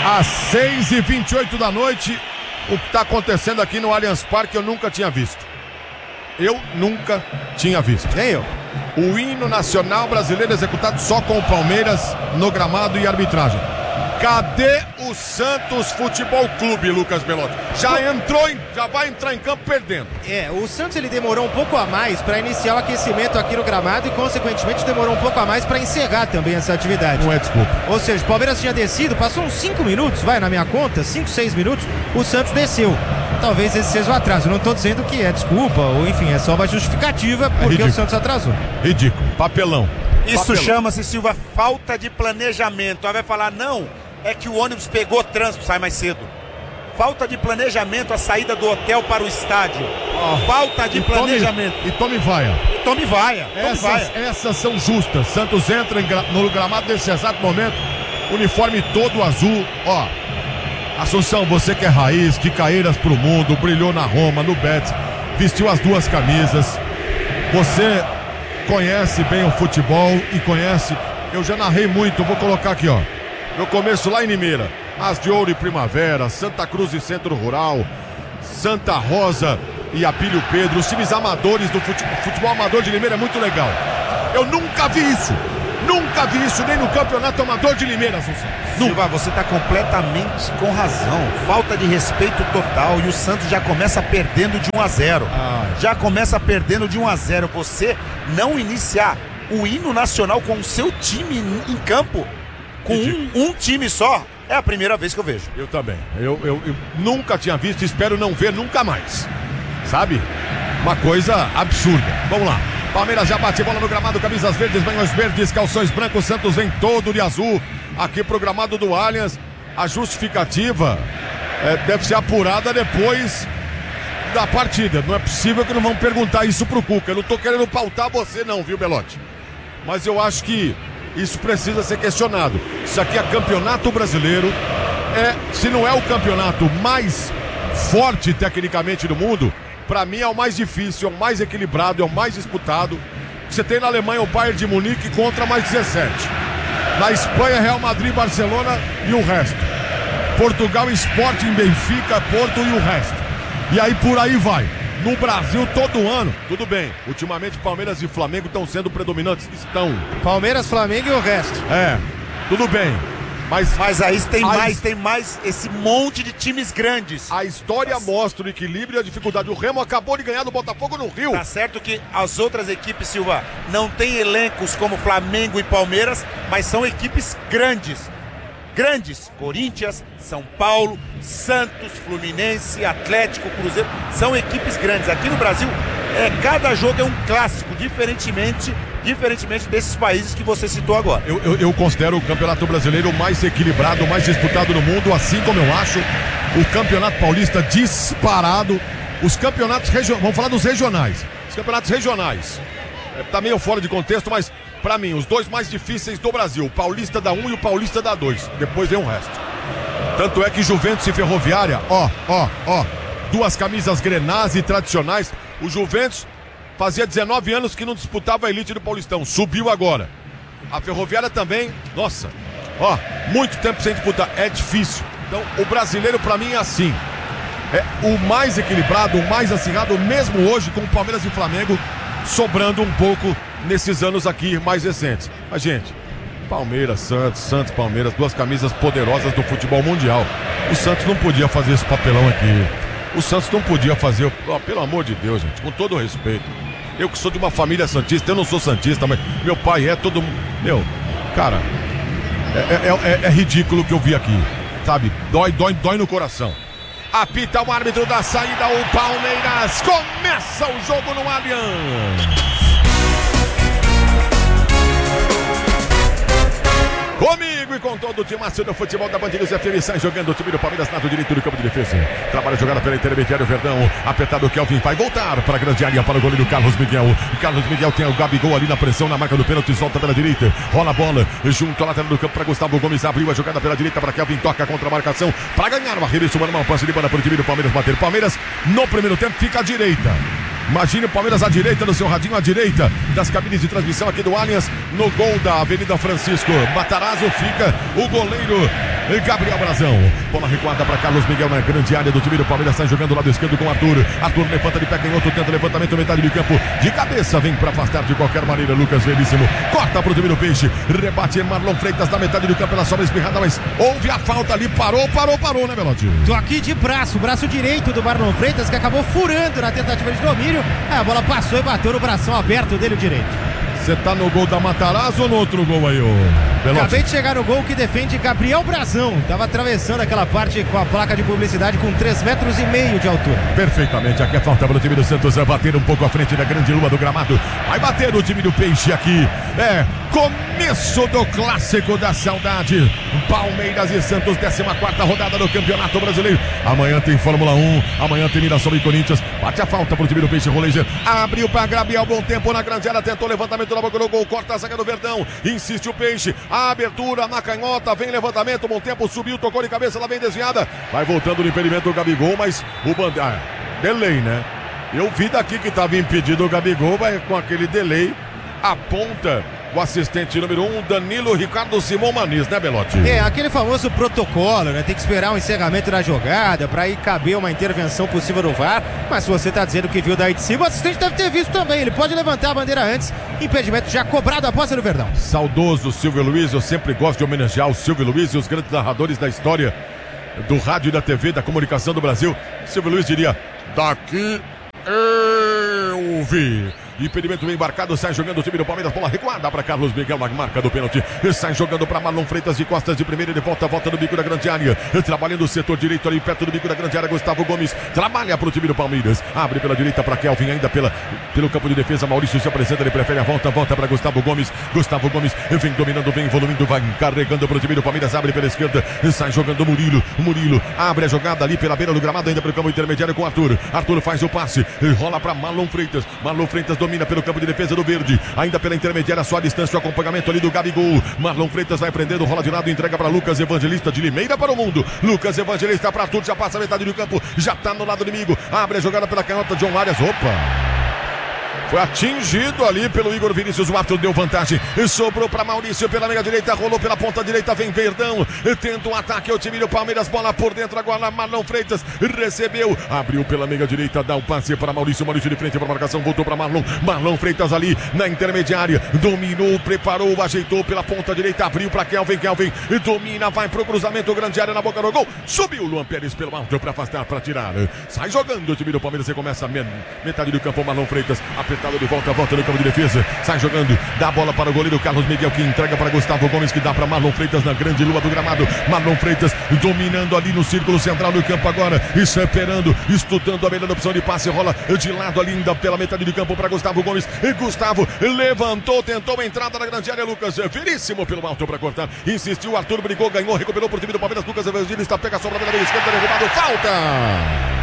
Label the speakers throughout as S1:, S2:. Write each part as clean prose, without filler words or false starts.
S1: Às 6h28 da noite, o que está acontecendo aqui no Allianz Parque eu nunca tinha visto. Eu nunca tinha visto.
S2: Nem eu.
S1: O hino nacional brasileiro executado só com o Palmeiras no gramado e arbitragem. Cadê o Santos Futebol Clube, Lucas Belotti? Já vai entrar em campo perdendo.
S2: O Santos ele demorou um pouco a mais para iniciar o aquecimento aqui no gramado e consequentemente demorou um pouco a mais para encerrar também essa atividade.
S1: Não é desculpa.
S2: Ou seja, o Palmeiras tinha descido, passou uns 5 minutos, vai na minha conta, 5, 6 minutos, o Santos desceu. Talvez esse seja o atraso. Eu não estou dizendo que é desculpa, ou enfim, é só uma justificativa porque o Santos atrasou.
S1: Ridículo, papelão.
S3: Isso chama-se, Silva, falta de planejamento. Aí vai falar, não, é que o ônibus pegou trânsito, sai mais cedo. Falta de planejamento, a saída do hotel para o estádio. Falta de planejamento.
S1: E tome vaia.
S3: Tome vaia.
S1: Essas são justas. Santos entra no gramado nesse exato momento, uniforme todo azul. Assunção, você que é raiz, de Caeiras pro mundo, brilhou na Roma, no Betis, vestiu as duas camisas. Você conhece bem o futebol e conhece. Eu já narrei muito, vou colocar aqui, no começo lá em Limeira, As de Ouro e Primavera, Santa Cruz e Centro Rural, Santa Rosa e Apílio Pedro, os times amadores do futebol amador de Limeira é muito legal. Eu nunca vi isso nem no campeonato amador de Limeira, Assunção.
S3: Silva, você está completamente com razão. Falta de respeito total e o Santos já começa perdendo de 1-0. Já começa perdendo de 1-0. Você não iniciar o hino nacional com o seu time em campo, com um time só, é a primeira vez que eu vejo.
S1: Eu também. Eu nunca tinha visto, espero não ver nunca mais. Sabe? Uma coisa absurda. Vamos lá. Palmeiras já bate bola no gramado, camisas verdes, banhos verdes, calções brancos, Santos vem todo de azul. Aqui pro gramado do Allianz. A justificativa deve ser apurada depois da partida. Não é possível que não vão perguntar isso pro Cuca. Eu não tô querendo pautar você não, viu, Belotti? Mas eu acho que isso precisa ser questionado. Isso aqui é campeonato brasileiro. Se não é o campeonato mais forte tecnicamente do mundo, pra mim é o mais difícil, é o mais equilibrado, é o mais disputado. Você tem na Alemanha o Bayern de Munique contra mais 17. Na Espanha, Real Madrid, Barcelona e o resto. Portugal, Sporting, Benfica, Porto e o resto. E aí por aí vai. No Brasil, todo ano, tudo bem. Ultimamente, Palmeiras e Flamengo estão sendo predominantes. Estão.
S2: Palmeiras, Flamengo e o resto.
S1: Tudo bem.
S3: Mas aí tem mais esse monte de times grandes.
S1: A história mostra o equilíbrio e a dificuldade. O Remo acabou de ganhar do Botafogo no Rio.
S3: Tá certo que as outras equipes, Silva, não tem elencos como Flamengo e Palmeiras, mas são equipes grandes. Corinthians, São Paulo, Santos, Fluminense, Atlético, Cruzeiro, são equipes grandes. Aqui no Brasil, cada jogo é um clássico, diferentemente desses países que você citou agora.
S1: Eu considero o Campeonato Brasileiro o mais equilibrado, o mais disputado no mundo, assim como eu acho o Campeonato Paulista disparado. Os campeonatos regionais, vamos falar dos regionais. Os campeonatos regionais, tá meio fora de contexto, mas pra mim, os dois mais difíceis do Brasil, o Paulista da 1 e o Paulista da 2. Depois vem o resto. Tanto é que Juventus e Ferroviária, duas camisas Grenás e tradicionais. O Juventus fazia 19 anos que não disputava a elite do Paulistão, subiu agora. A Ferroviária também, nossa, muito tempo sem disputar, é difícil. Então o brasileiro pra mim é assim, é o mais equilibrado, o mais acirrado, mesmo hoje com o Palmeiras e Flamengo sobrando um pouco nesses anos aqui mais recentes. Mas gente, Palmeiras, Santos, Palmeiras, duas camisas poderosas do futebol mundial. O Santos não podia fazer esse papelão aqui. O Santos não podia fazer, pelo amor de Deus, gente, com todo o respeito. Eu que sou de uma família santista, eu não sou santista, mas meu pai é todo mundo. Cara, é ridículo o que eu vi aqui, sabe? Dói no coração. Apita o árbitro da saída, o Palmeiras começa o jogo no Allianz. Comigo e com todo o timaço do futebol da Band News FM, sai jogando o time do Palmeiras, lado direito do campo de defesa. Trabalha jogada pela intermediária, Verdão, apertado o Kelvin, vai voltar para a grande área, para o goleiro Carlos Miguel. Carlos Miguel tem o Gabigol ali na pressão, na marca do pênalti, solta pela direita, rola a bola, junto à lateral do campo para Gustavo Gomes, abriu a jogada pela direita para Kelvin, toca contra a marcação, para ganhar o arremesso, mano, passe de bola para o time do Palmeiras bater. Palmeiras, no primeiro tempo, fica à direita. Imagine o Palmeiras à direita, no seu radinho à direita das cabines de transmissão aqui do Allianz, no gol da Avenida Francisco Matarazzo fica o goleiro Gabriel Brazão. Bola recuada para Carlos Miguel na grande área do time do Palmeiras. Sai jogando do lado esquerdo com Arthur. Arthur levanta de pé canhoto, tenta levantamento, metade de campo. De cabeça, vem para afastar de qualquer maneira. Lucas Veríssimo. Corta pro time do Peixe. Rebate Marlon Freitas na metade do campo. Ela sobra espirrada, mas houve a falta ali. Parou, né, Belotti?
S2: Tô aqui de braço direito do Marlon Freitas, que acabou furando na tentativa de domínio. A bola passou e bateu no bração aberto dele direito.
S1: Você tá no gol da Matarazzo ou no outro gol aí, ô Belotti?
S2: Acabei de chegar no gol que defende Gabriel Brazão. Tava atravessando aquela parte com a placa de publicidade com 3,5 metros de altura.
S1: Perfeitamente, aqui é falta para o time do Santos bater um pouco à frente da grande lua do gramado. Vai bater o time do Peixe aqui. Começo do clássico da saudade. Palmeiras e Santos, 14ª rodada do Campeonato Brasileiro. Amanhã tem Fórmula 1, amanhã tem Mirassol e Corinthians. Bate a falta para o time do Peixe, Roleger. Abriu para Gabriel, bom tempo na grande área, tentou levantamento na boca do gol, corta a zaga do Verdão. Insiste o Peixe, a abertura na canhota, vem levantamento, bom tempo, subiu, tocou de cabeça, ela vem desviada. Vai voltando no impedimento do Gabigol, mas o Bandeira... delay, né? Eu vi daqui que estava impedido o Gabigol, vai com aquele delay, aponta o assistente número 1, Danilo Ricardo Simão Maniz, né, Belotti?
S2: Aquele famoso protocolo, né? Tem que esperar o encerramento da jogada para aí caber uma intervenção possível no VAR. Mas se você tá dizendo que viu daí de cima, o assistente deve ter visto também. Ele pode levantar a bandeira antes. Impedimento já cobrado após do Verdão.
S1: Saudoso Silvio Luiz, eu sempre gosto de homenagear o Silvio Luiz e os grandes narradores da história do rádio e da TV, da comunicação do Brasil. Silvio Luiz diria: daqui eu vi. Impedimento bem embarcado, sai jogando o time do Palmeiras, bola recuada para Carlos Miguel na marca do pênalti, sai jogando para Marlon Freitas de costas de primeira, ele volta no bico da grande área, trabalhando o setor direito ali perto do bico da grande área, Gustavo Gomes trabalha para o time do Palmeiras, abre pela direita para Kelvin, ainda pelo campo de defesa, Maurício se apresenta, ele prefere a volta para Gustavo Gomes vem dominando, vem evoluindo, vai carregando para o time do Palmeiras, abre pela esquerda, sai jogando Murilo, abre a jogada ali pela beira do gramado, ainda pelo campo intermediário com Arthur faz o passe, rola para Marlon Freitas domina pelo campo de defesa do Verde, ainda pela intermediária, só a distância, o acompanhamento ali do Gabigol. Marlon Freitas vai prendendo, rola de lado, entrega para Lucas Evangelista, de Limeira para o mundo. Lucas Evangelista para Arthur, já passa a metade do campo, já tá no lado inimigo, abre a jogada pela canhota, John Arias, foi atingido ali pelo Igor Vinícius, o Arthur deu vantagem, sobrou para Maurício pela meia direita, rolou pela ponta direita, vem Verdão, tenta um ataque ao time do Palmeiras, bola por dentro agora, Marlon Freitas recebeu, abriu pela meia direita, dá o passe para Maurício de frente para a marcação, voltou para Marlon Freitas ali na intermediária, dominou, preparou, ajeitou pela ponta direita, abriu para Kelvin, domina, vai pro cruzamento, grande área na boca do gol, subiu Luan Pérez pelo alto para afastar, para tirar, sai jogando o time do Palmeiras, recomeça metade do campo, Marlon Freitas, de volta no campo de defesa, sai jogando, dá a bola para o goleiro Carlos Miguel, que entrega para Gustavo Gomes, que dá para Marlon Freitas na grande lua do gramado, Marlon Freitas dominando ali no círculo central do campo agora, esperando, estudando a melhor opção de passe, rola de lado ali ainda pela metade do campo para Gustavo Gomes, Gustavo levantou, tentou a entrada na grande área, Lucas Veríssimo pelo alto para cortar, insistiu, Arthur brigou, ganhou, recuperou por time do Palmeiras, Lucas Evangelista pega a sobra pela esquerda, derrubado, falta!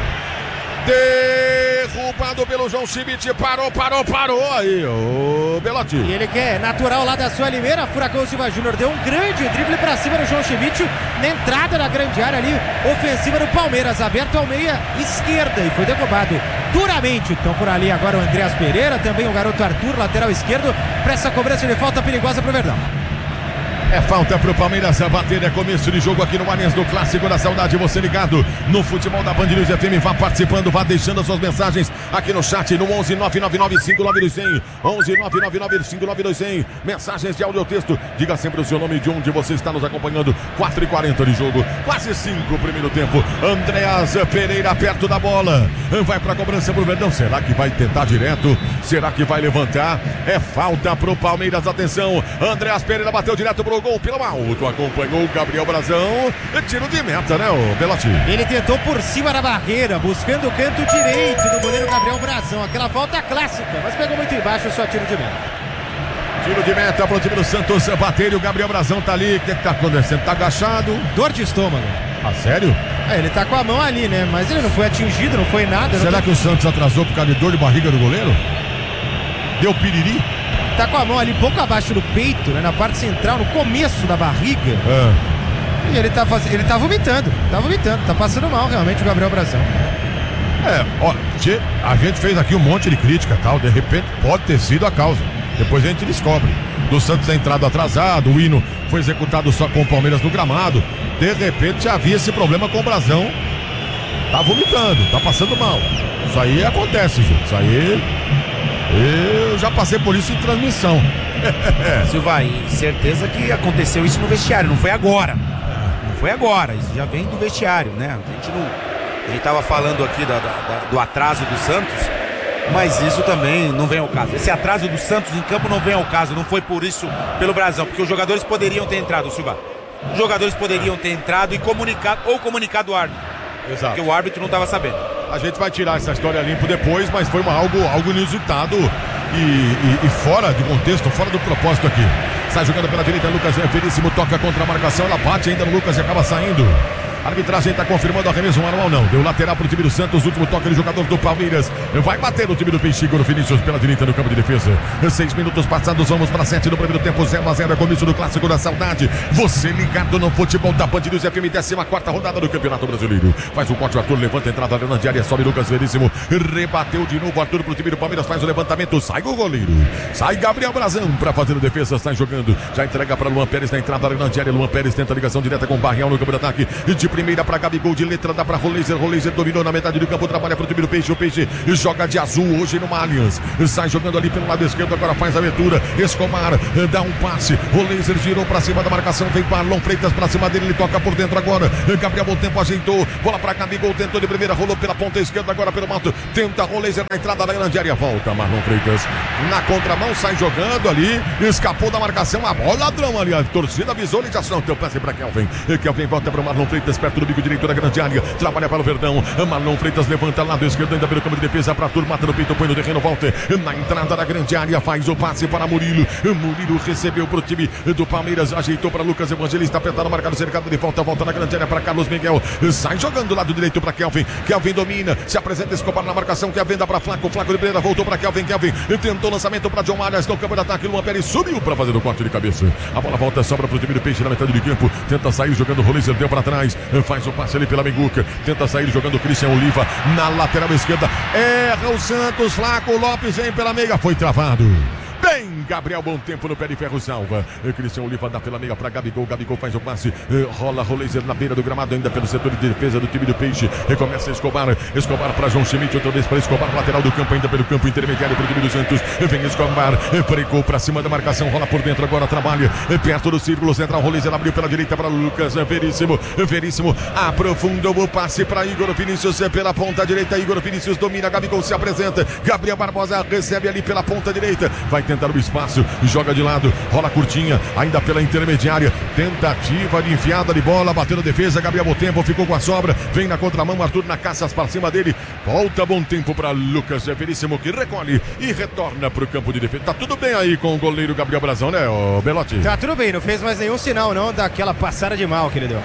S1: Derrubado pelo João Schmidt, parou aí, ô Belotti.
S2: E ele quer natural lá da sua Limeira, Furacão Silva Júnior deu um grande drible pra cima do João Schmidt, na entrada da grande área ali, ofensiva do Palmeiras, aberto ao meia esquerda e foi derrubado duramente. Então por ali agora o Andreas Pereira, também o garoto Arthur, lateral esquerdo, pra essa cobrança de falta perigosa pro Verdão.
S1: É falta pro Palmeiras bater, é começo de jogo aqui no Allianz do Clássico da Saudade, você ligado no futebol da Band News FM, vá participando, vá deixando as suas mensagens aqui no chat no 11-999-592100, 11-999-592100, mensagens de áudio ou texto, diga sempre o seu nome e de onde você está nos acompanhando, 4h40 de jogo, quase 5 primeiro tempo, Andreas Pereira perto da bola, vai pra cobrança pro Verdão, será que vai tentar direto, será que vai levantar, é falta pro Palmeiras, atenção, Andreas Pereira bateu direto pro gol pelo alto, acompanhou o Gabriel Brazão, tiro de meta, né, o Belotti?
S2: Ele tentou por cima da barreira, buscando o canto direito do goleiro Gabriel Brazão, aquela falta clássica, mas pegou muito embaixo, só tiro de meta.
S1: Tiro de meta pro time do Santos bater e o Gabriel Brazão tá ali, o que tá acontecendo? Tá agachado?
S2: Dor de estômago.
S1: Ah, sério?
S2: Ele tá com a mão ali, né, mas ele não foi atingido, não foi nada.
S1: Será que o Santos atrasou por causa de dor de barriga do goleiro? Deu piriri?
S2: Tá com a mão ali um pouco abaixo do peito, né, na parte central, no começo da barriga. E ele tá vomitando, tá passando mal realmente o Gabriel Brazão.
S1: A gente fez aqui um monte de crítica e tal, de repente pode ter sido a causa. Depois a gente descobre. do Santos tem entrado atrasado, o hino foi executado só com o Palmeiras no gramado. De repente havia esse problema com o Brasão. Tá vomitando, tá passando mal. Isso aí acontece, gente. Isso aí eu já passei por isso em transmissão.
S3: Silva, e certeza que aconteceu isso no vestiário, não foi agora. Não foi agora, isso já vem do vestiário, né? A gente tava falando aqui do atraso do Santos, mas isso também não vem ao caso. Esse atraso do Santos em campo não vem ao caso, não foi por isso pelo Brasão, porque os jogadores poderiam ter entrado, Silva. Os jogadores poderiam ter entrado e comunicado o árbitro.
S1: Exato.
S3: Porque o árbitro não estava sabendo.
S1: A gente vai tirar essa história limpo depois, mas foi algo inusitado e fora de contexto, fora do propósito aqui. Sai jogando pela direita, Lucas Veríssimo toca contra a marcação, ela bate ainda no Lucas e acaba saindo. A arbitragem está confirmando arremesso manual, não. Deu lateral para o time do Santos, último toque do jogador do Palmeiras. Vai bater no time do Peixe, Igor Vinícius pela direita no campo de defesa. 6 minutos passados, vamos para 7 no primeiro tempo, 0-0, é comício do Clássico da Saudade. Você ligado no futebol da Band News FM, 14ª rodada do Campeonato Brasileiro. Faz o corte, o Arthur levanta a entrada na grande área, sobe Lucas Veríssimo, rebateu de novo, Arthur para o time do Palmeiras, faz o levantamento, sai o goleiro. Sai Gabriel Brazão para fazer a defesa, sai jogando, já entrega para Luan Pérez na entrada da grande área. Luan Pérez tenta a ligação direta com o Barreal no campo de ataque, de primeira para Gabigol, de letra dá para Roleiser dominou na metade do campo, trabalha para o time do Peixe, o Peixe joga de azul hoje no Allianz, sai jogando ali pelo lado esquerdo, agora faz a abertura, Escobar dá um passe, Roleiser girou para cima da marcação, vem Marlon Freitas para cima dele, ele toca por dentro agora, Gabriel bom tempo ajeitou, bola para Gabigol, tentou de primeira, rolou pela ponta esquerda, agora pelo mato, tenta Roleiser na entrada da grande área, volta Marlon Freitas na contramão, sai jogando ali, escapou da marcação, a bola ladrão ali, a torcida avisou, ele já soltou o passe para Kelvin, Kelvin volta para o Marlon Freitas, perto do bico direito da grande área, trabalha para o Verdão, Marlon Freitas levanta lado esquerdo ainda pelo campo de defesa para Arthur, mata no peito, põe no terreno, volta na entrada da grande área, faz o passe para Murilo, Murilo recebeu para o time do Palmeiras, ajeitou para Lucas Evangelista, apertado, marcado, cercado de volta na grande área para Carlos Miguel, sai jogando do lado direito para Kelvin, Kelvin domina, se apresenta, Escobar na marcação, Kelvin dá para Flaco de primeira, voltou para Kelvin tentou lançamento para John Arias no campo de ataque, Luan Pérez subiu para fazer o corte de cabeça, a bola volta, sobra para o time do Peixe na metade do campo, tenta sair jogando, o Roleiser deu para trás, faz o passe ali pela Menguca, tenta sair jogando Christian Oliva na lateral esquerda, erra o Santos, Flaco Lopes vem pela meia, foi travado. Bem, Gabriel, bom tempo no pé de ferro, salva. Cristian Oliva dá pela meia para Gabigol faz o passe, rola Roleiser na beira do gramado, ainda pelo setor de defesa do time do Peixe. Recomeça Escobar para João Schmidt, outra vez para Escobar, lateral do campo, ainda pelo campo intermediário para o time do Santos. Vem Escobar, pregou para cima da marcação, rola por dentro, agora trabalha perto do círculo central. Roleiser abriu pela direita para Lucas Veríssimo, aprofundou o passe para Igor Vinícius pela ponta direita. Igor Vinícius domina, Gabigol se apresenta, Gabriel Barbosa recebe ali pela ponta direita, vai tentar o espaço, joga de lado, rola curtinha, ainda pela intermediária, tentativa de enfiada de bola, bateu na defesa, Gabriel bom tempo, ficou com a sobra, vem na contramão, Arthur na caça para cima dele, volta bom tempo para Lucas Veríssimo, que recolhe e retorna para o campo de defesa. Tá tudo bem aí com o goleiro Gabriel Brazão, né, Belotti?
S2: Tá tudo bem, não fez mais nenhum sinal não daquela passada de mal que ele deu.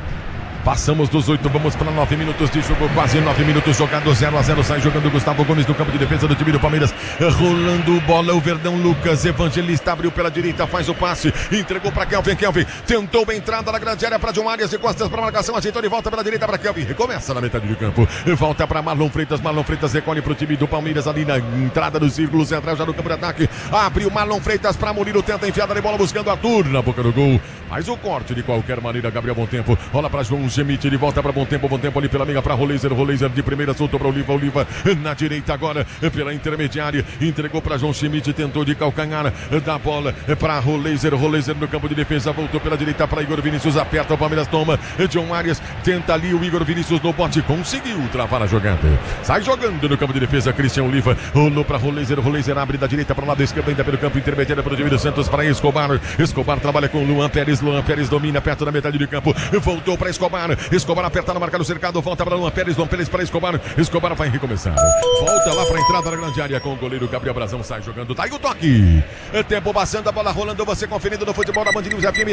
S1: Passamos dos 8, vamos para 9 minutos de jogo, quase 9 minutos jogado, 0-0, sai jogando Gustavo Gomes no campo de defesa do time do Palmeiras, rolando bola, o Verdão, Lucas Evangelista abriu pela direita, faz o passe, entregou para Kelvin, tentou a entrada na grande área para John Arias, de costas para a marcação, ajeitou de volta pela direita para Kelvin, recomeça na metade do campo, volta para Marlon Freitas recolhe para o time do Palmeiras ali na entrada do círculo central, já no campo de ataque, abriu Marlon Freitas para Murilo, tenta a enfiada de bola buscando Arthur na boca do gol, faz o corte de qualquer maneira, Gabriel bom tempo, rola para João Schmidt, ele volta para bom tempo ali pela meia para Roleiser de primeira, soltou para Oliva na direita agora, pela intermediária, entregou para João Schmidt, tentou de calcanhar, da bola para Roleiser no campo de defesa, voltou pela direita para Igor Vinícius, aperta, o Palmeiras toma, John Arias tenta ali, o Igor Vinícius no bote, conseguiu travar a jogada, sai jogando no campo de defesa, Christian Oliva, rolou para Roleiser abre da direita para o lado esquerdo, ainda pelo campo intermediário para o time do Santos, para Escobar trabalha com Luan Pérez domina perto da metade do campo, voltou para Escobar aperta na marca do cercado, volta para Luan Pérez para Escobar vai recomeçar, volta lá para a entrada da grande área com o goleiro Gabriel Brazão, sai jogando, tá aí o toque, tempo passando, a bola rolando, você conferindo no futebol da Band News FM,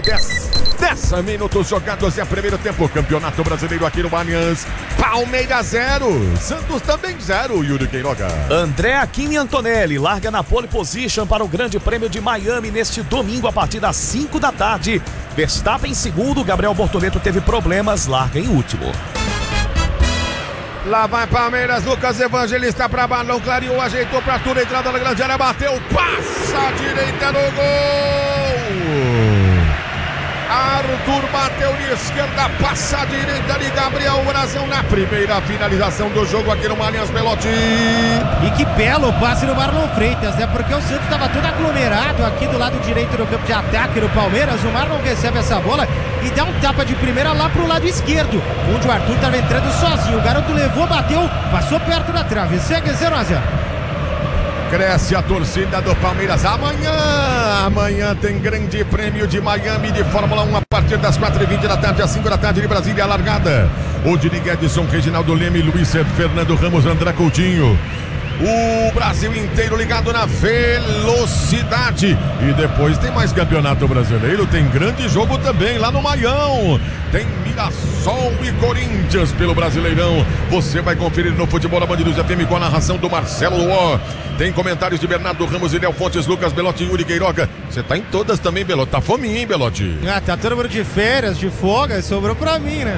S1: 10 minutos jogados, é o primeiro tempo, Campeonato Brasileiro aqui no Allianz, Palmeiras 0, Santos também 0, Yuri Queiroga.
S4: André Aquino Antonelli larga na pole position para o Grande Prêmio de Miami neste domingo a partir das 5 da tarde, Verstappen em segundo, Gabriel Bortoleto teve problemas, larga em último.
S1: Lá vai Palmeiras, Lucas Evangelista pra balão, clareou, ajeitou pra tudo, entrada na grande área, bateu, passa a direita no gol! Arthur bateu de esquerda, passa a direita de Gabriel Brazão na primeira finalização do jogo aqui no Allianz Pelote.
S2: E que belo passe do Marlon Freitas, né? Porque o Santos estava todo aglomerado aqui do lado direito do campo de ataque do Palmeiras. O Marlon recebe essa bola e dá um tapa de primeira lá pro lado esquerdo, onde o Arthur estava entrando sozinho. O garoto levou, bateu, passou perto da trave. Segue 0-0.
S1: Cresce a torcida do Palmeiras. Amanhã tem grande prêmio de Miami de Fórmula 1 a partir das 4h20 da tarde, às 5 da tarde de Brasília, a largada. Odinei Edson, Reginaldo Leme, Luiz Fernando Ramos, André Coutinho. O Brasil inteiro ligado na velocidade. E depois tem mais campeonato brasileiro. Tem grande jogo também lá no Maião. Tem Mirassol e Corinthians pelo Brasileirão. Você vai conferir no Futebol da Band News FM com a narração do Marcelo Luó. Tem comentários de Bernardo Ramos e Léo Fontes, Lucas Belotti e Yuri Queiroga. Você tá em todas também, Belotti. Tá fominha, hein, Belotti?
S2: Ah, tá todo mundo de férias, de folga. Sobrou pra mim, né?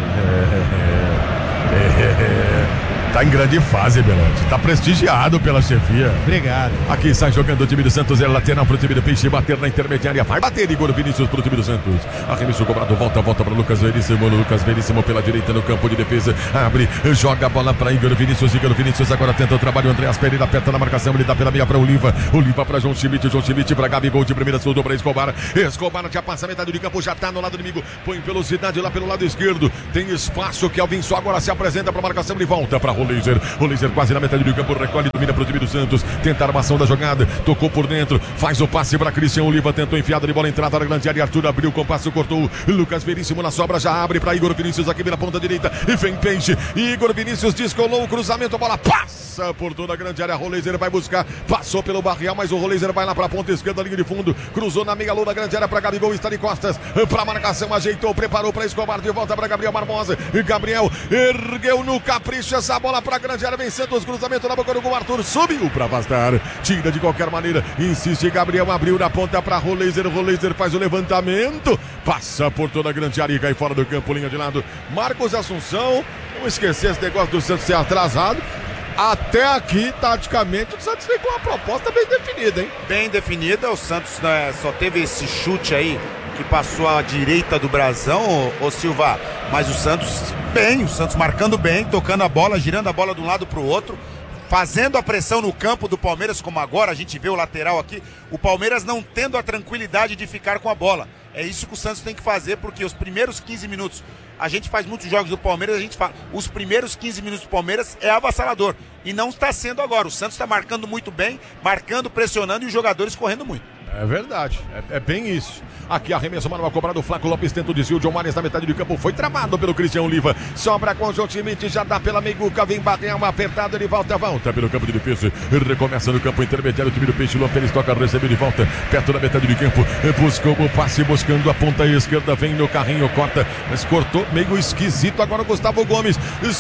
S1: Tá em grande fase, Belotti. Tá prestigiado pela chefia.
S2: Obrigado.
S1: Aqui sai jogando o time do Santos. É lateral pro time do Peixe. Bater na intermediária. Vai bater Igor Vinícius pro time do Santos. Arremesso cobrado. Volta para Lucas Veríssimo. Lucas Veríssimo pela direita no campo de defesa. Abre, joga a bola pra Igor Vinícius. Igor Vinícius agora tenta o trabalho. Andreas Pereira aperta na marcação. Ele dá pela meia pra Oliva. Oliva pra João Schmidt. João Schmidt pra Gabigol de primeira. Soldou pra Escobar. Escobar já passa a metade do campo. Já tá no lado inimigo. Põe velocidade lá pelo lado esquerdo. Tem espaço. Kelvin só agora se apresenta pra marcação. Ele volta pra Roleiser. Roleiser quase na metade do campo, recolhe, domina pro time do Santos, tenta a armação da jogada, tocou por dentro, faz o passe para Christian Oliva, tentou enfiada de bola, entrada na grande área, Arthur abriu com o passe, cortou, Lucas Veríssimo na sobra, já abre para Igor Vinícius aqui na ponta direita, e vem Peixe, Igor Vinícius descolou o cruzamento, a bola passa por toda a grande área, Roleiser vai buscar, passou pelo Barrial, mas o Roleiser vai lá para a ponta esquerda, linha de fundo, cruzou na meia lua da grande área para Gabigol, está de costas, para marcação, ajeitou, preparou para Escobar, de volta para Gabriel Barbosa, e Gabriel ergueu no capricho essa bola para a grande área, vem Santos, cruzamento na boca do gol, Arthur subiu para afastar, tira de qualquer maneira, insiste Gabriel, abriu na ponta para Roleiser, Roleiser faz o levantamento, passa por toda a grande área e cai fora do campo, linha de lado, Marcos Assunção, não esquecer esse negócio do Santos ser atrasado, até aqui, taticamente, o Santos vem com uma proposta bem definida, hein?
S3: Bem definida, o Santos só teve esse chute aí, que passou à direita do Brazão, ô Silva, mas o Santos marcando bem, tocando a bola, girando a bola de um lado para o outro, fazendo a pressão no campo do Palmeiras, como agora a gente vê o lateral aqui, o Palmeiras não tendo a tranquilidade de ficar com a bola. É isso que o Santos tem que fazer, porque os primeiros 15 minutos, a gente faz muitos jogos do Palmeiras, a gente fala, os primeiros 15 minutos do Palmeiras é avassalador, e não está sendo agora. O Santos está marcando muito bem, marcando, pressionando e os jogadores correndo muito.
S1: É verdade, é bem isso. Aqui arremesso manual cobrado, Flaco Lopes tenta o desvio, John Mares na metade do campo, foi travado pelo Christian Oliva, sobra com o João Schmidt, já dá pela meiguca, vem bater uma apertada, ele volta pelo campo de defesa, recomeça no campo intermediário, o time do Peixe, Luan Pérez toca, recebeu de volta, perto da metade do campo, buscou o passe, buscando a ponta esquerda, vem no carrinho, corta, mas cortou, meio esquisito, agora o Gustavo Gomes,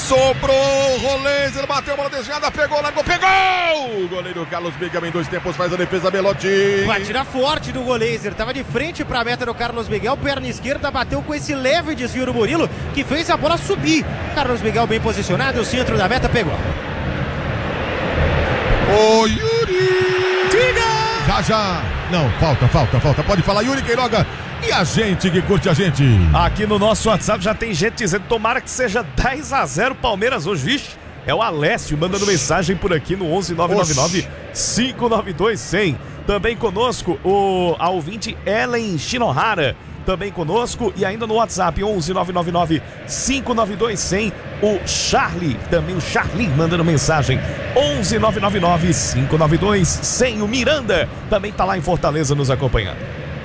S1: sobrou, Roleiser, bateu a bola desviada, pegou, largou, pegou! O goleiro Carlos Miguel em 2 tempos faz a defesa, Belotti.
S2: Batida forte do Roleiser, tava de frente pra meta do Carlos Miguel, perna esquerda, bateu com esse leve desvio do Murilo, que fez a bola subir. Carlos Miguel bem posicionado, o centro da meta pegou.
S1: Ô Yuri! Diga! Já! Não, falta. Pode falar, Yuri Queiroga. E a gente que curte a gente?
S4: Aqui no nosso WhatsApp já tem gente dizendo, tomara que seja 10-0 Palmeiras hoje, vixe. É o Alessio mandando mensagem por aqui no 11-999-592-100. Também conosco a ouvinte Ellen Shinohara. Também conosco e ainda no WhatsApp 11-999-592-100. O Charlie, também o Charlie mandando mensagem 11-999-592-100. O Miranda também tá lá em Fortaleza nos acompanhando.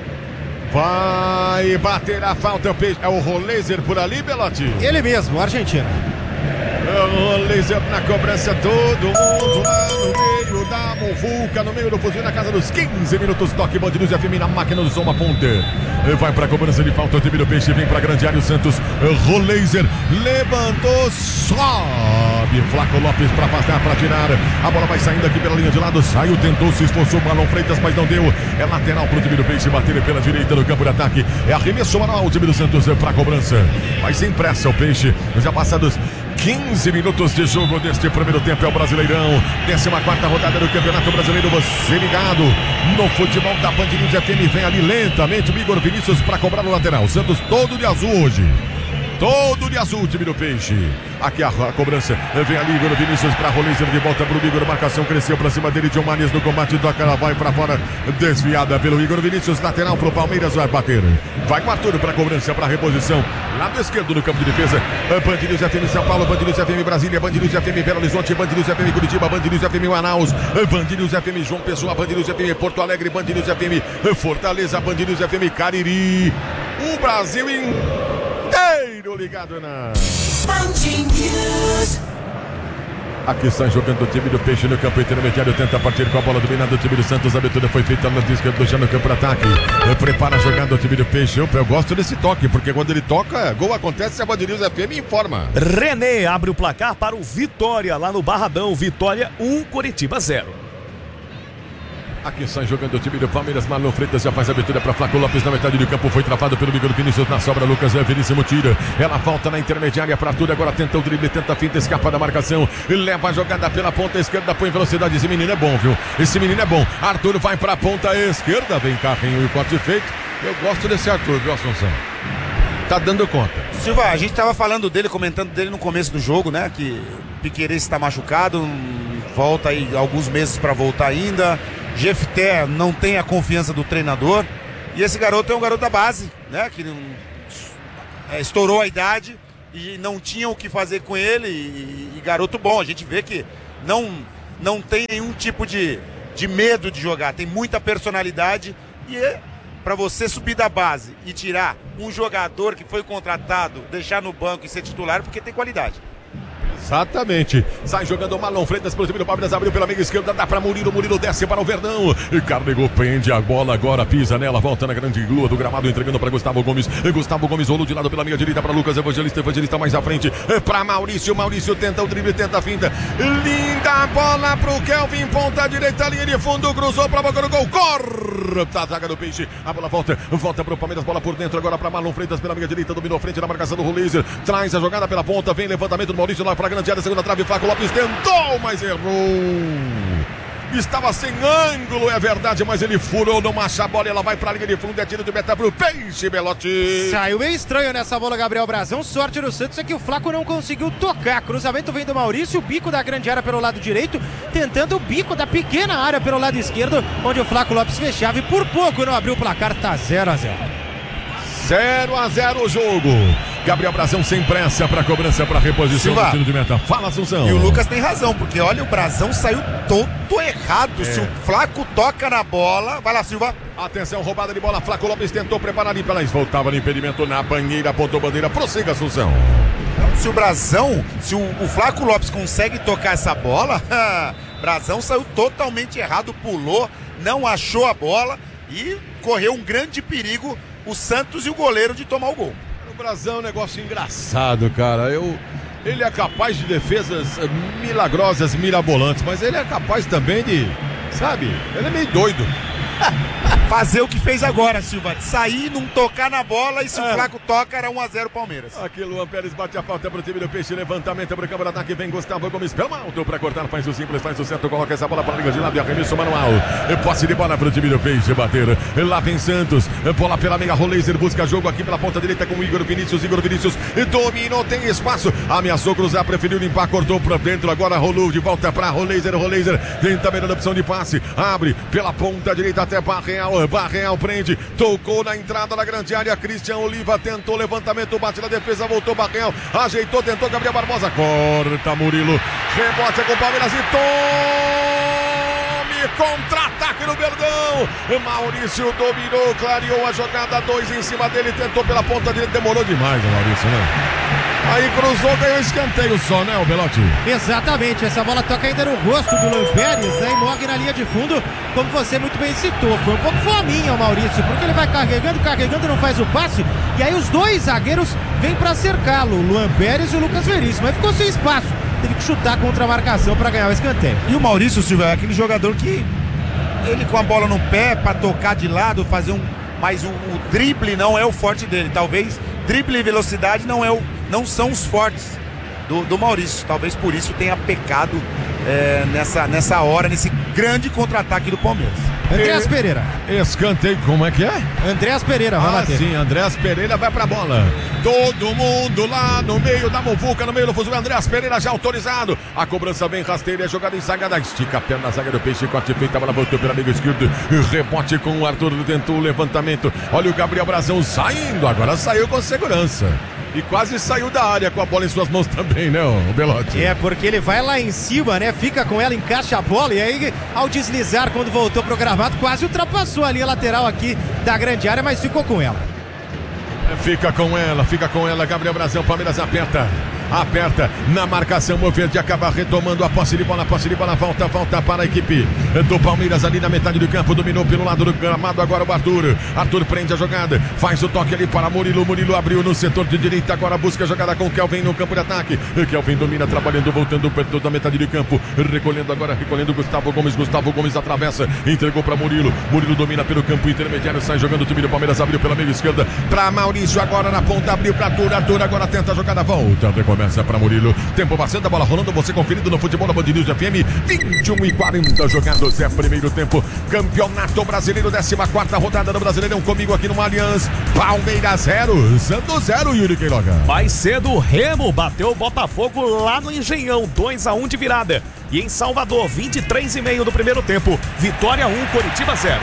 S1: Vai bater a falta, é o Roleiser por ali, Belotti?
S2: Ele mesmo, argentino.
S1: Roleiser na cobrança, todo mundo lá no meio da muvuca, no meio do fuzil, na casa dos 15 minutos, toque Band News FM na máquina do som, a ponta. Vai pra cobrança de falta, o time do Peixe vem pra grande área, o Santos, Roleiser, levantou, sobe, Flaco Lopes pra passar, pra tirar, a bola vai saindo aqui pela linha de lado, saiu, tentou, se esforçou, Marlon Freitas, mas não deu, é lateral pro time do Peixe, bater pela direita no campo de ataque, é arremesso manual, o time do Santos pra cobrança, mas sem pressa o Peixe, já passados 15 minutos de jogo deste primeiro tempo, é o Brasileirão, 14ª rodada do Campeonato Brasileiro. Você ligado no futebol da Band News FM, vem ali lentamente o Igor Vinícius para cobrar o lateral. Santos todo de azul hoje. Todo de azul, time do Peixe. Aqui a cobrança, vem ali Igor Vinícius para Rolência, de volta pro Igor, marcação cresceu para cima dele, John Manes no combate, toca, ela vai para fora, desviada pelo Igor Vinícius, lateral pro Palmeiras, vai bater. Vai com Arthur para cobrança, para reposição, lado esquerdo no campo de defesa. Band News FM São Paulo, Band News FM Brasília, Band News FM Belo Horizonte, Band News FM Curitiba, Band News FM Manaus, Band News FM João Pessoa, Band News FM Porto Alegre, Band News FM Fortaleza, Band News FM Cariri. O Brasil inteiro ligado na Aqui está jogando o time do Peixe no campo intermediário, tenta partir com a bola dominada o time do Santos, a abertura foi feita na esquerda, deixando o campo para ataque, prepara a jogada o time do Peixe. Eu gosto desse toque, porque quando ele toca, gol acontece, a Band News FM informa.
S4: René abre o placar para o Vitória lá no Barradão, Vitória 1, Curitiba 0.
S1: Aqui sai jogando o time do Palmeiras, Marlon Freitas já faz a abertura para Flaco Lopes na metade do campo, foi travado pelo Igor Vinícius na sobra, Lucas Veríssimo tira, ela volta na intermediária para Arthur, agora tenta o drible, tenta a finta, escapa da marcação, leva a jogada pela ponta esquerda, põe velocidade, esse menino é bom, viu? Esse menino é bom, Arthur vai para a ponta esquerda, vem carrinho e corte feito, eu gosto desse Arthur, viu, Assunção? Tá dando conta.
S3: Silva, a gente tava falando dele, comentando dele no começo do jogo, né, que o Piquerez está machucado, volta aí alguns meses para voltar ainda. Jefté não tem a confiança do treinador. E esse garoto é um garoto da base, né? Que estourou a idade e não tinha o que fazer com ele. E garoto bom, a gente vê que não tem nenhum tipo de medo de jogar. Tem muita personalidade. E para você subir da base e tirar um jogador que foi contratado, deixar no banco e ser titular, porque tem qualidade.
S1: Exatamente, sai jogando o Marlon Freitas pro time do Palmeiras, abriu pela meia esquerda, dá pra Murilo, Murilo desce para o Verdão, e Carnego prende a bola, agora pisa nela, volta na grande lua do gramado, entregando para Gustavo Gomes, Gustavo Gomes rolou de lado pela meia direita para Lucas Evangelista mais à frente, para Maurício tenta o drible, tenta a finta, linda bola pro Kelvin, ponta direita, linha de fundo, cruzou pra boca do gol, corta a zaga do Peixe, a bola volta pro Palmeiras, bola por dentro, agora pra Marlon Freitas pela meia direita, dominou frente na marcação do Rolêzer, traz a jogada pela ponta, vem levantamento do Maurício lá pra grande área, segunda trave, Flaco Lopes tentou, mas errou. Estava sem ângulo, é verdade, mas ele furou, não acha a bola, ela vai pra linha de fundo, é tiro de meta pro Peixe, Belotti.
S2: Saiu bem estranho nessa bola, Gabriel Brazão. Sorte do Santos é que o Flaco não conseguiu tocar. Cruzamento vem do Maurício, o bico da grande área pelo lado direito, tentando o bico da pequena área pelo lado esquerdo, onde o Flaco Lopes fechava e por pouco não abriu o placar, tá 0-0.
S1: 0-0 o jogo. Gabriel Brazão sem pressa para cobrança, para reposição do tiro de meta. Fala, Assunção.
S3: E o Lucas tem razão, porque olha, o Brazão saiu todo errado. Se o Flaco toca na bola, vai lá, Silva.
S1: Atenção, roubada de bola, Flaco Lopes tentou preparar ali pela voltava no impedimento na banheira, apontou bandeira, prossiga, Assunção.
S3: Se o Brazão, se o Flaco Lopes consegue tocar essa bola, Brazão saiu totalmente errado, pulou, não achou a bola e correu um grande perigo o Santos e o goleiro de tomar o gol.
S1: O Brazão é um negócio engraçado, cara. Ele é capaz de defesas milagrosas, mirabolantes, mas ele é capaz também de, sabe, ele é meio doido.
S3: Fazer o que fez agora, Silva, sair, não tocar na bola, e se o Flaco toca, era 1-0 Palmeiras.
S1: Aqui Luan Pérez bate a falta pro time do Peixe, levantamento para o campo de ataque, vem Gustavo Gomes pelo alto para cortar, faz o simples, faz o certo, coloca essa bola para a liga de lado e arremesso manual. Posse de bola pro time do Peixe bater, lá vem Santos, bola pela meia, Rolêzer busca jogo aqui pela ponta direita com o Igor Vinícius dominou, tem espaço, ameaçou cruzar, preferiu limpar, cortou para dentro, agora rolou de volta para Rolêzer tenta a melhor opção de passe, abre pela ponta direita até Barreal prende, tocou na entrada da grande área, Christian Oliva tentou levantamento, bate na defesa, voltou Barreal, ajeitou, tentou Gabriel Barbosa, corta Murilo, rebote com o Palmeiras e tome contra-ataque no Verdão, Maurício dominou, clareou a jogada, 2 em cima dele, tentou pela ponta direita, demorou demais o Maurício, né? Aí cruzou, ganhou escanteio só, né, o Belotti?
S2: Exatamente, essa bola toca ainda no rosto do Luan Pérez, né, e morre na linha de fundo, como você muito bem citou. Foi um pouco fominha o Maurício, porque ele vai carregando, não faz o passe, e aí os dois zagueiros vêm pra cercá-lo, o Luan Pérez e o Lucas Veríssimo, mas ficou sem espaço, teve que chutar contra a marcação pra ganhar o escanteio.
S3: E o Maurício, Silva, é aquele jogador que ele com a bola no pé pra tocar de lado, fazer mas o drible não é o forte dele, talvez drible e velocidade não são os fortes do Maurício. Talvez por isso tenha pecado nessa hora, nesse grande contra-ataque do Palmeiras.
S2: Andréas Pereira.
S1: Escanteio, como é que é?
S2: Andréas Pereira, vai bater.
S1: Sim, Andréas Pereira vai pra bola. Todo mundo lá no meio da muvuca, no meio do fuso. Andréas Pereira já autorizado. A cobrança vem rasteira, jogada ensagada. Estica a perna na zaga do Peixe, corte feita, a bola voltou pelo amigo esquerdo. Rebote com o Arthur, tentou o levantamento. Olha o Gabriel Brazão saindo, agora saiu com segurança. E quase saiu da área com a bola em suas mãos também, né, o Belotti?
S2: É, porque ele vai lá em cima, né? Fica com ela, encaixa a bola. E aí, ao deslizar, quando voltou pro gramado, quase ultrapassou a linha lateral aqui da grande área, mas ficou com ela.
S1: Fica com ela, Gabriel Brazão. Palmeiras aperta na marcação, o Verde acaba retomando a posse de bola, volta para a equipe do Palmeiras ali na metade do campo, dominou pelo lado do gramado, agora o Arthur prende a jogada, faz o toque ali para Murilo abriu no setor de direita, agora busca a jogada com Kelvin no campo de ataque, Kelvin domina, trabalhando, voltando perto da metade do campo, recolhendo Gustavo Gomes atravessa, entregou para Murilo domina pelo campo intermediário, sai jogando o time do Palmeiras, abriu pela meia esquerda, para Maurício, agora na ponta, abriu para Arthur agora tenta a jogada, volta, começa para Murilo, tempo bastante, a bola rolando, você conferido no Futebol da Band News FM, 21:40 jogados, primeiro tempo, Campeonato Brasileiro, 14ª rodada do Brasileirão, comigo aqui no Allianz, Palmeiras 0, Santos 0, Yuri Queiroga.
S4: Mais cedo, o Remo bateu o Botafogo lá no Engenhão, 2-1 de virada. E em Salvador, 23:30 do primeiro tempo, Vitória 1, Coritiba 0.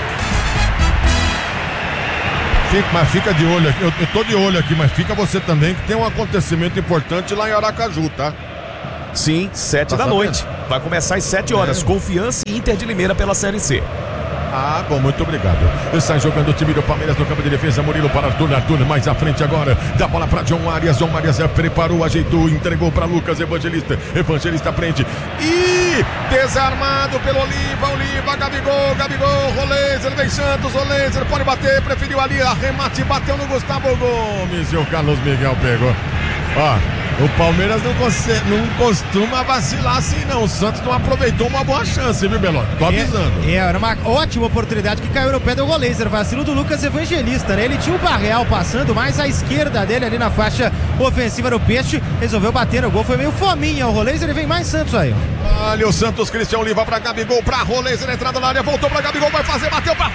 S1: Mas fica de olho aqui, eu tô de olho aqui, mas fica você também que tem um acontecimento importante lá em Aracaju, tá?
S4: Sim, 7 da noite. Vai começar às 7 horas. Confiança e Inter de Limeira pela Série C.
S1: Ah, bom, muito obrigado. Sai jogando o time do Palmeiras no campo de defesa. Murilo para Arthur mais à frente agora. Dá bola para John Arias preparou, ajeitou, entregou para Lucas Evangelista prende. E desarmado pelo Oliva, Gabigol, Roleiser, vem Santos, Roleiser pode bater, preferiu ali, arremate, bateu no Gustavo Gomes e o Carlos Miguel pegou. O Palmeiras não costuma vacilar assim, não. O Santos não aproveitou uma boa chance, viu, Belotti? Tô avisando.
S2: Era uma ótima oportunidade que caiu no pé do Roleiser. Vacilo do Lucas Evangelista, né? Ele tinha o Barreal passando mais à esquerda dele, ali na faixa ofensiva do Peixe. Resolveu bater no gol, foi meio fominha o Roleiser e vem mais Santos aí.
S1: Olha o Santos, Cristian Oliva pra Gabigol, pra Roleiser, entrada na área, voltou pra Gabigol, vai fazer, bateu pra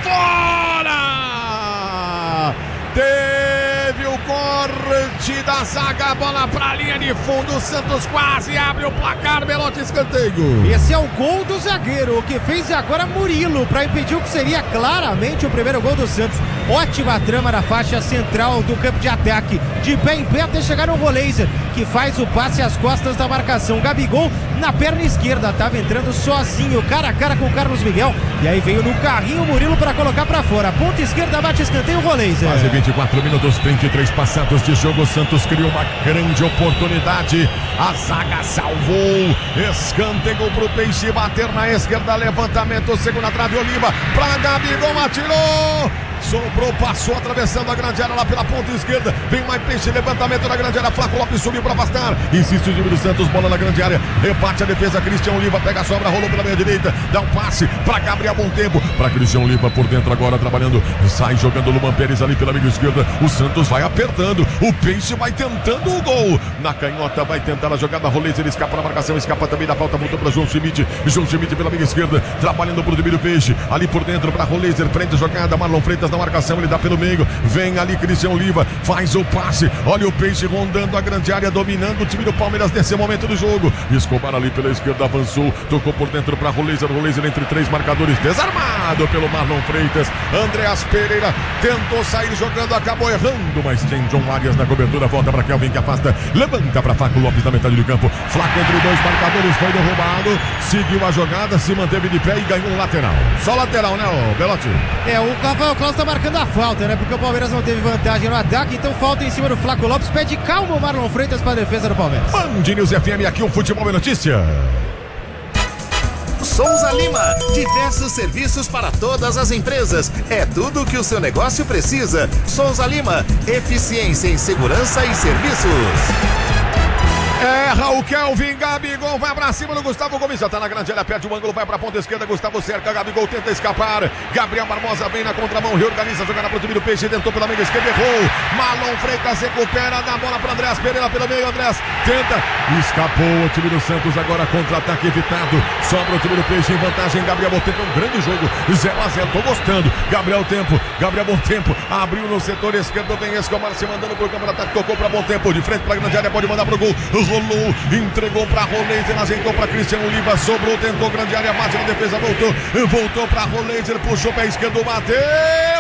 S1: fora! Teve o corte da zaga, a bola pra linha de fundo, o Santos quase abre o placar, Belotti, escanteio.
S2: Esse é o gol do zagueiro, o que fez agora Murilo para impedir o que seria claramente o primeiro gol do Santos. Ótima trama na faixa central do campo de ataque, de pé em pé até chegar no Roleiser, que faz o passe às costas da marcação. Gabigol na perna esquerda, estava entrando sozinho, cara a cara com o Carlos Miguel, e aí veio no carrinho o Murilo para colocar para fora. Ponta esquerda, bate escanteio, o Roleiser.
S1: Quase 24 minutos, 33 passados de jogo, o Santos criou uma grande oportunidade, a zaga salvou, escanteio pro Peixe, bater na esquerda, levantamento, segunda trave, Oliva, pra Gabigol, atirou! Sobrou, passou atravessando a grande área lá pela ponta esquerda. Vem mais Peixe, levantamento na grande área. Flaco Lopes subiu para afastar. Insiste o time do Santos, bola na grande área. Rebate a defesa. Cristian Oliva pega a sobra, rolou pela meia direita. Dá um passe para Gabriel, bom tempo. Para Cristian Oliva por dentro agora, trabalhando. Sai jogando o Luman Pérez ali pela meia esquerda. O Santos vai apertando. O Peixe vai tentando o gol. Na canhota vai tentar a jogada. Rolês, ele escapa na marcação, escapa também da falta. Voltou para João Schmidt. João Schmidt pela meia esquerda, trabalhando pro time do Peixe. Ali por dentro para Rolês, prende a jogada. Marlon Freitas na marcação, ele dá pelo meio, vem ali Cristian Oliva, faz o passe, olha o Peixe rondando a grande área, dominando o time do Palmeiras nesse momento do jogo. Escobar ali pela esquerda, avançou, tocou por dentro para Roleiser entre 3 marcadores, desarmado pelo Marlon Freitas. Andréas Pereira tentou sair jogando, acabou errando, mas tem John Arias na cobertura, volta para Kelvin que afasta, levanta para Flaco Lopes na metade do campo. Flaco entre 2 marcadores, foi derrubado, seguiu a jogada, se manteve de pé e ganhou um lateral. Só lateral, né, Belotti?
S2: O Rafael Claus tá marcando a falta, né? Porque o Palmeiras não teve vantagem no ataque, então falta em cima do Flaco Lopes. Pede calma o Marlon Freitas para a defesa do Palmeiras.
S1: Band News FM, aqui o Futebol é Notícia.
S5: Souza Lima, diversos serviços para todas as empresas. É tudo o que o seu negócio precisa. Souza Lima, eficiência em segurança e serviços.
S1: Erra o Kelvin, Gabigol vai pra cima do Gustavo Gomes, já tá na grande área, perde o ângulo, vai pra ponta esquerda, Gustavo cerca, Gabigol tenta escapar, Gabriel Barbosa vem na contramão, reorganiza a jogada pro time do Peixe, tentou pela meia esquerda, errou, Marlon Freitas recupera, dá a bola pra Andrés Pereira pelo meio, Andrés tenta, escapou o time do Santos, agora contra-ataque evitado, sobra o time do Peixe em vantagem, Gabriel Bom Tempo, um grande jogo, 0-0, tô gostando, Gabriel Bom Tempo, abriu no setor esquerdo, vem Escobar se mandando pro campo de ataque, tocou pra Bom Tempo, de frente pra grande área, pode mandar pro gol, rolou, entregou pra Roleiser, ajeitou pra Cristiano Oliva, sobrou, tentou grande área, bate na defesa, voltou pra Roleiser, puxou pé esquerdo, bateu!